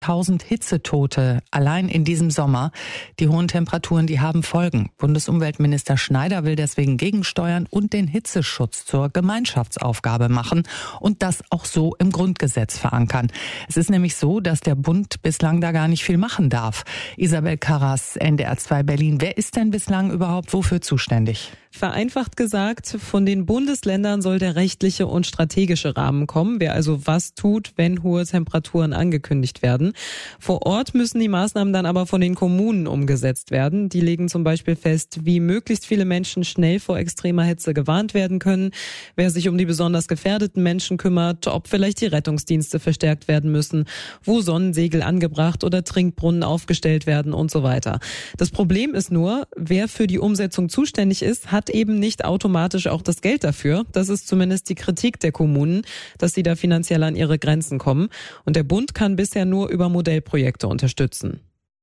1000 Hitzetote allein in diesem Sommer. Die hohen Temperaturen, die haben Folgen. Bundesumweltminister Schneider will deswegen gegensteuern und den Hitzeschutz zur Gemeinschaftsaufgabe machen und das auch so im Grundgesetz verankern. Es ist nämlich so, dass der Bund bislang da gar nicht viel machen darf. Isabel Karras, NDR 2 Berlin. Wer ist denn bislang überhaupt wofür zuständig? Vereinfacht gesagt, von den Bundesländern soll der rechtliche und strategische Rahmen kommen, wer also was tut, wenn hohe Temperaturen angekündigt werden. Vor Ort müssen die Maßnahmen dann aber von den Kommunen umgesetzt werden. Die legen zum Beispiel fest, wie möglichst viele Menschen schnell vor extremer Hitze gewarnt werden können, wer sich um die besonders gefährdeten Menschen kümmert, ob vielleicht die Rettungsdienste verstärkt werden müssen, wo Sonnensegel angebracht oder Trinkbrunnen aufgestellt werden und so weiter. Das Problem ist nur, wer für die Umsetzung zuständig ist, hat eben nicht automatisch auch das Geld dafür. Das ist zumindest die Kritik der Kommunen, dass sie da finanziell an ihre Grenzen kommen. Und der Bund kann bisher nur über Modellprojekte unterstützen.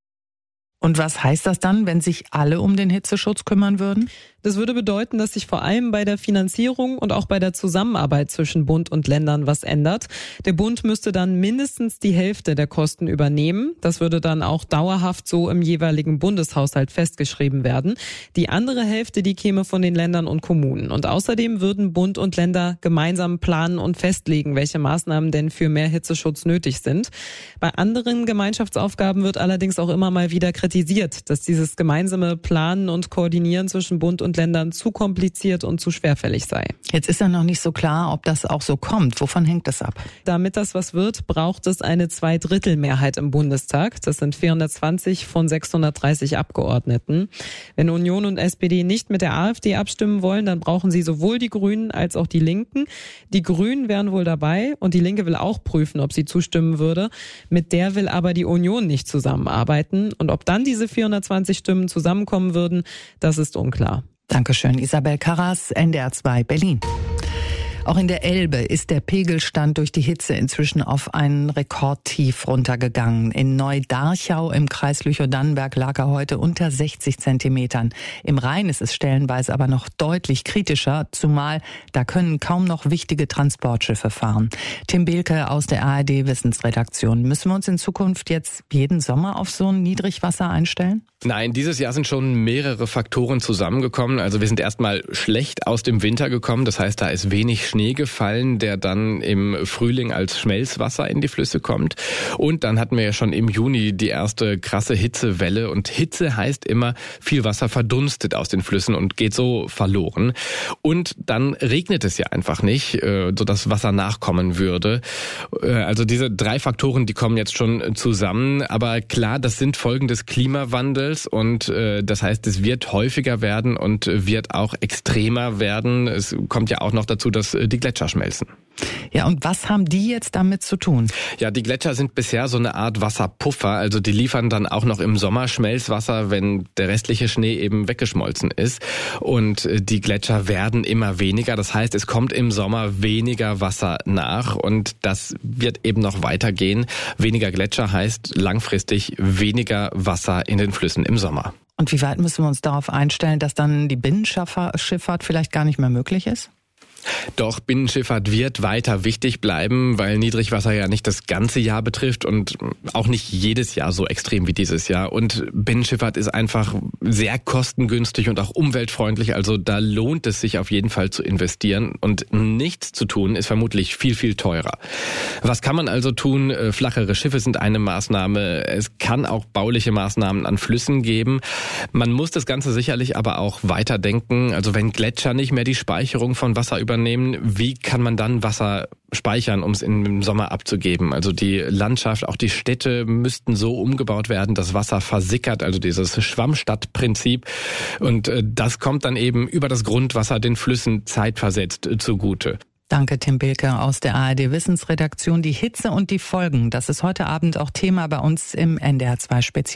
Und was heißt das dann, wenn sich alle um den Hitzeschutz kümmern würden? Das würde bedeuten, dass sich vor allem bei der Finanzierung und auch bei der Zusammenarbeit zwischen Bund und Ländern was ändert. Der Bund müsste dann mindestens die Hälfte der Kosten übernehmen. Das würde dann auch dauerhaft so im jeweiligen Bundeshaushalt festgeschrieben werden. Die andere Hälfte, die käme von den Ländern und Kommunen. Und außerdem würden Bund und Länder gemeinsam planen und festlegen, welche Maßnahmen denn für mehr Hitzeschutz nötig sind. Bei anderen Gemeinschaftsaufgaben wird allerdings auch immer mal wieder kritisiert, dass dieses gemeinsame Planen und Koordinieren zwischen Bund und Ländern zu kompliziert und zu schwerfällig sei. Jetzt ist ja noch nicht so klar, ob das auch so kommt. Wovon hängt das ab? Damit das was wird, braucht es eine Zweidrittelmehrheit im Bundestag. Das sind 420 von 630 Abgeordneten. Wenn Union und SPD nicht mit der AfD abstimmen wollen, dann brauchen sie sowohl die Grünen als auch die Linken. Die Grünen wären wohl dabei und die Linke will auch prüfen, ob sie zustimmen würde. Mit der will aber die Union nicht zusammenarbeiten. Und ob dann diese 420 Stimmen zusammenkommen würden, das ist unklar. Dankeschön, Isabel Karras, NDR 2 Berlin. Auch in der Elbe ist der Pegelstand durch die Hitze inzwischen auf einen Rekordtief runtergegangen. In Neudarchau im Kreis Lüchow-Dannenberg lag er heute unter 60 Zentimetern. Im Rhein ist es stellenweise aber noch deutlich kritischer, zumal da können kaum noch wichtige Transportschiffe fahren. Tim Behlke aus der ARD-Wissensredaktion. Müssen wir uns in Zukunft jetzt jeden Sommer auf so ein Niedrigwasser einstellen? Nein, dieses Jahr sind schon mehrere Faktoren zusammengekommen. Also wir sind erstmal schlecht aus dem Winter gekommen. Das heißt, da ist wenig Schnee gefallen, der dann im Frühling als Schmelzwasser in die Flüsse kommt. Und dann hatten wir ja schon im Juni die erste krasse Hitzewelle. Und Hitze heißt immer, viel Wasser verdunstet aus den Flüssen und geht so verloren. Und dann regnet es ja einfach nicht, sodass Wasser nachkommen würde. Also diese drei Faktoren, die kommen jetzt schon zusammen. Aber klar, das sind Folgen des Klimawandels. Und das heißt, es wird häufiger werden und wird auch extremer werden. Es kommt ja auch noch dazu, dass die Gletscher schmelzen. Ja, und was haben die jetzt damit zu tun? Ja, die Gletscher sind bisher so eine Art Wasserpuffer. Also die liefern dann auch noch im Sommer Schmelzwasser, wenn der restliche Schnee eben weggeschmolzen ist. Und die Gletscher werden immer weniger. Das heißt, es kommt im Sommer weniger Wasser nach. Und das wird eben noch weitergehen. Weniger Gletscher heißt langfristig weniger Wasser in den Flüssen im Sommer. Und wie weit müssen wir uns darauf einstellen, dass dann die Binnenschifffahrt vielleicht gar nicht mehr möglich ist? Doch Binnenschifffahrt wird weiter wichtig bleiben, weil Niedrigwasser ja nicht das ganze Jahr betrifft und auch nicht jedes Jahr so extrem wie dieses Jahr. Und Binnenschifffahrt ist einfach sehr kostengünstig und auch umweltfreundlich. Also da lohnt es sich auf jeden Fall zu investieren. Und nichts zu tun ist vermutlich viel, viel teurer. Was kann man also tun? Flachere Schiffe sind eine Maßnahme. Es kann auch bauliche Maßnahmen an Flüssen geben. Man muss das Ganze sicherlich aber auch weiterdenken. Also wenn Gletscher nicht mehr die Speicherung von Wasser übernehmen, wie kann man dann Wasser speichern, um es im Sommer abzugeben? Also die Landschaft, auch die Städte müssten so umgebaut werden, dass Wasser versickert, also dieses Schwammstadtprinzip. Und das kommt dann eben über das Grundwasser den Flüssen zeitversetzt zugute. Danke, Tim Behlke aus der ARD-Wissensredaktion. Die Hitze und die Folgen, das ist heute Abend auch Thema bei uns im NDR 2 Spezial.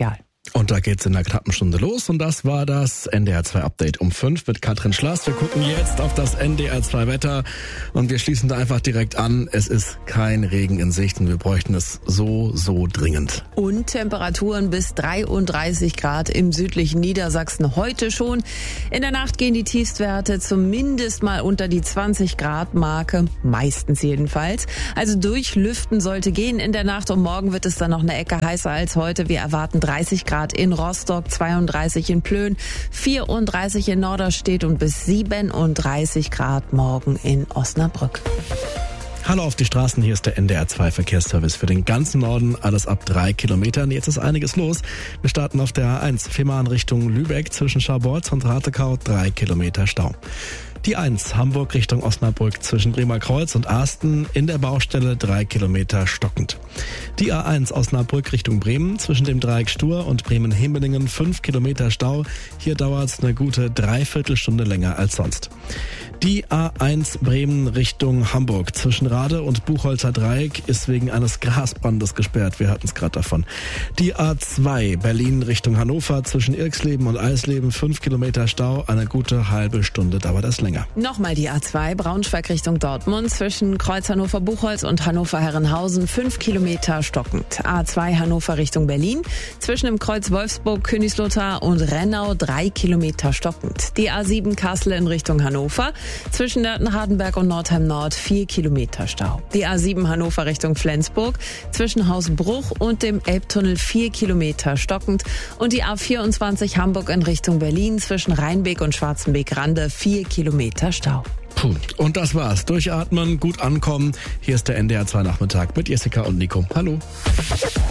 Und da geht's in einer knappen Stunde los und das war das NDR 2 Update um 5 mit Katrin Schlass. Wir gucken jetzt auf das NDR 2 Wetter und wir schließen da einfach direkt an. Es ist kein Regen in Sicht und wir bräuchten es so dringend. Und Temperaturen bis 33 Grad im südlichen Niedersachsen heute schon. In der Nacht gehen die Tiefstwerte zumindest mal unter die 20 Grad Marke, meistens jedenfalls. Also durchlüften sollte gehen in der Nacht und morgen wird es dann noch eine Ecke heißer als heute. Wir erwarten 30 Grad in Rostock, 32 in Plön, 34 in Norderstedt und bis 37 Grad morgen in Osnabrück. Hallo auf die Straßen, hier ist der NDR 2 Verkehrsservice für den ganzen Norden, alles ab 3 Kilometern. Jetzt ist einiges los. Wir starten auf der A1, Fehmarn Richtung Lübeck, zwischen Scharbeutz und Ratekau 3 Kilometer Stau. Die 1, Hamburg Richtung Osnabrück, zwischen Bremer Kreuz und Asten, in der Baustelle 3 Kilometer stockend. Die A1 Osnabrück Richtung Bremen, zwischen dem Dreieck Stur und Bremen-Hemelingen 5 Kilometer Stau. Hier dauert es eine gute Dreiviertelstunde länger als sonst. Die A1 Bremen Richtung Hamburg, zwischen Rade und Buchholzer Dreieck, ist wegen eines Grasbrandes gesperrt. Wir hatten es gerade davon. Die A2 Berlin Richtung Hannover, zwischen Irxleben und Eisleben 5 Kilometer Stau. Eine gute halbe Stunde dauert es länger. Nochmal die A2 Braunschweig Richtung Dortmund, zwischen Kreuz Hannover-Buchholz und Hannover-Herrenhausen 5 Kilometer stockend. A2 Hannover Richtung Berlin, zwischen dem Kreuz Wolfsburg, Königslothar und Rennau 3 Kilometer stockend. Die A7 Kassel in Richtung Hannover, zwischen Nörten-Hardenberg und Nordheim Nord 4 Kilometer Stau. Die A7 Hannover Richtung Flensburg, zwischen Hausbruch und dem Elbtunnel 4 Kilometer stockend. Und die A24 Hamburg in Richtung Berlin, zwischen Rheinbeek und Schwarzenbeek-Rande 4 Kilometer Stau. Puh. Und das war's. Durchatmen, gut ankommen. Hier ist der NDR 2 Nachmittag mit Jessica und Nico. Hallo.